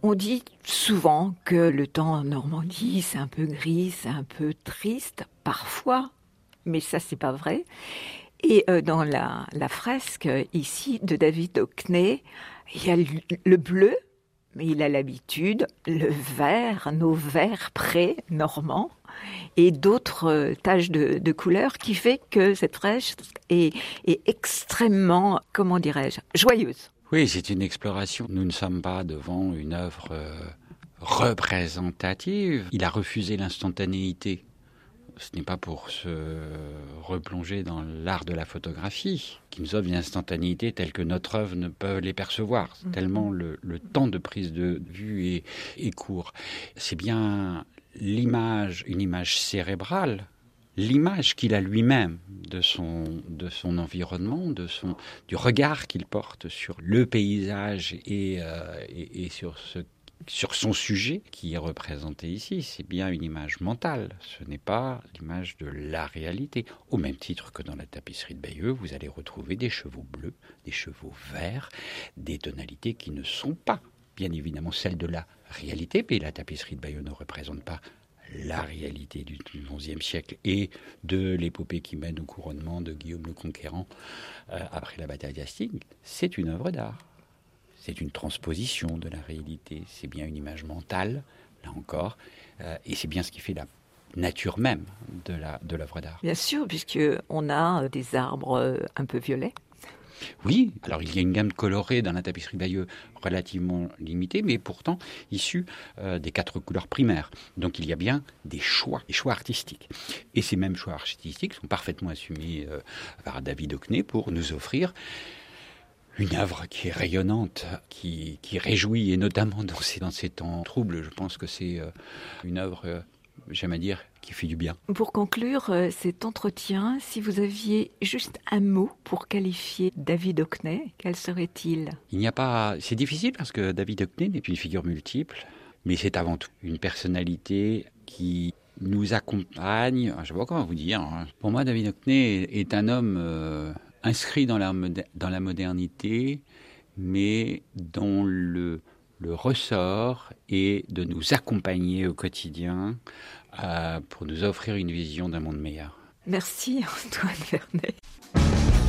On dit souvent que le temps en Normandie, c'est un peu gris, c'est un peu triste, parfois, mais ça, c'est pas vrai. Et dans la fresque, ici, de David Hockney, il y a le bleu, mais il a l'habitude, le vert, nos verts pré-normands, et d'autres taches de couleurs qui fait que cette fresque est extrêmement, comment dirais-je, joyeuse. Oui, c'est une exploration. Nous ne sommes pas devant une œuvre représentative. Il a refusé l'instantanéité. Ce n'est pas pour se replonger dans l'art de la photographie qui nous offre une instantanéité telle que notre œuvre ne peut les percevoir. Tellement le temps de prise de vue est court. C'est bien l'image, une image cérébrale, l'image qu'il a lui-même de son environnement, du regard qu'il porte sur le paysage et sur son sujet qui est représenté ici. C'est bien une image mentale, ce n'est pas l'image de la réalité. Au même titre que dans la tapisserie de Bayeux, vous allez retrouver des chevaux bleus, des chevaux verts, des tonalités qui ne sont pas, bien évidemment, celles de la réalité, mais la tapisserie de Bayeux ne représente pas la réalité du XIe siècle et de l'épopée qui mène au couronnement de Guillaume le Conquérant après la bataille d'Hastings. C'est une œuvre d'art. C'est une transposition de la réalité. C'est bien une image mentale, là encore, et c'est bien ce qui fait la nature même de l'œuvre d'art. Bien sûr, puisqu'on a des arbres un peu violets. Oui, alors il y a une gamme colorée dans la tapisserie Bayeux relativement limitée, mais pourtant issue des 4 couleurs primaires. Donc il y a bien des choix artistiques. Et ces mêmes choix artistiques sont parfaitement assumés par David Hockney pour nous offrir une œuvre qui est rayonnante, qui réjouit, et notamment dans ces temps troubles. Je pense que c'est une œuvre, j'aime à dire, qui fait du bien. Pour conclure cet entretien, si vous aviez juste un mot pour qualifier David Hockney, quel serait-il ? Il n'y a pas... C'est difficile parce que David Hockney est une figure multiple, mais c'est avant tout une personnalité qui nous accompagne. Je ne sais pas comment vous dire. Pour moi, David Hockney est un homme inscrit dans la modernité, mais dont le ressort est de nous accompagner au quotidien pour nous offrir une vision d'un monde meilleur. Merci Antoine Vernet.